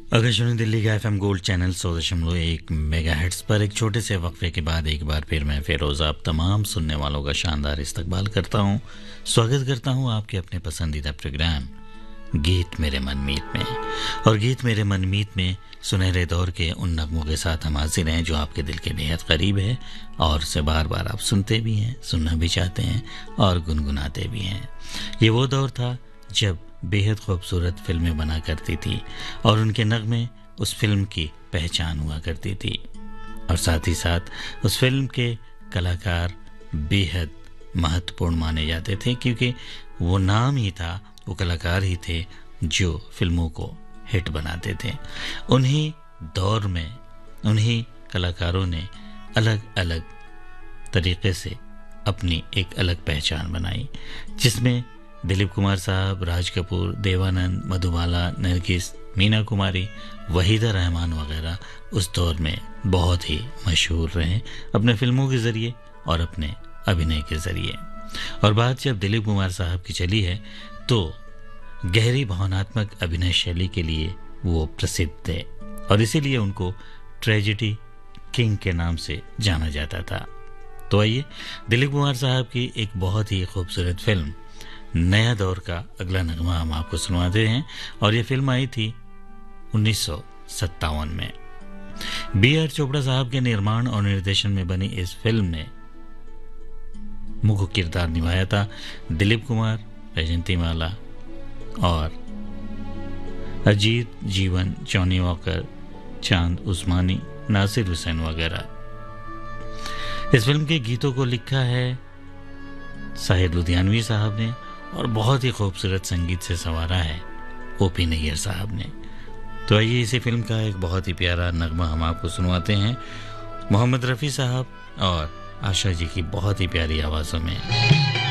आकाशवाणी दिल्ली का FM gold channel 100.1 megahertz पर एक छोटे से वक्फे के बाद एक बार फिर मैं फिरोज आप तमाम सुनने वालों का शानदार इस्तकबाल करता हूं। स्वागत करता हूं आपके अपने पसंदीदा प्रोग्राम गीत मेरे मनमीत में। और गीत मेरे मनमीत में सुनहरे दौर के उन नगमों के साथ हम हाजिर हैं जो आपके दिल के बेहद करीब है और उसे बार बार आप सुनते भी हैं, सुनना भी चाहते हैं और गुनगुनाते भी हैं। ये वो दौर था जब बेहद खूबसूरत फिल्में बना करती थी और उनके नगमे उस फिल्म की पहचान हुआ करती थी और साथ ही साथ उस फिल्म के कलाकार बेहद महत्वपूर्ण माने जाते थे क्योंकि वो नाम ही था, वो कलाकार ही थे जो फिल्मों को हिट बनाते थे। उन्हीं दौर में उन्हीं कलाकारों ने अलग अलग तरीके से अपनी एक अलग पहचान बनाई, जिसमें दिलीप कुमार साहब, राज कपूर, देवानंद, मधुबाला, नरगिस, मीना कुमारी, वहीदा रहमान वगैरह उस दौर में बहुत ही मशहूर रहे अपने फिल्मों के ज़रिए और अपने अभिनय के ज़रिए। और बात जब दिलीप कुमार साहब की चली है तो गहरी भावनात्मक अभिनय शैली के लिए वो प्रसिद्ध थे और इसीलिए उनको ट्रेजेडी किंग के नाम से जाना जाता था। तो आइए दिलीप कुमार साहब की एक बहुत ही खूबसूरत फिल्म नया दौर का अगला नगमा हम आपको सुनवाते हैं और ये फिल्म आई थी 1957 में। B.R. चोपड़ा साहब के निर्माण और निर्देशन में बनी इस फिल्म ने मुख्य किरदार निभाया था दिलीप कुमार, वैजयंती माला और अजीत, जीवन, जॉनी वॉकर, चांद उस्मानी, नासिर हुसैन वगैरह। इस फिल्म के गीतों को लिखा है साहिर लुधियानवी साहब ने और बहुत ही खूबसूरत संगीत से संवारा है O.P. नैयर साहब ने। तो आइए इसी फिल्म का एक बहुत ही प्यारा नगमा हम आपको सुनवाते हैं मोहम्मद रफ़ी साहब और आशा जी की बहुत ही प्यारी आवाज़ों में।